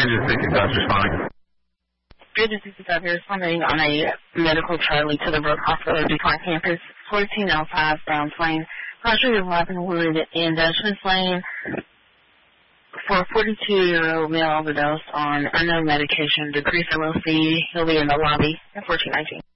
Bridget 65 responding. Bridget 65 here responding on a medical Charlie to the Brook Hospital DuPont campus, 1405 Browns Lane. Roger is Leavenwood in Dutchman's Lane for a 42-year-old male overdose on unknown medication. Decrease LLC. He'll be in the lobby at 1419.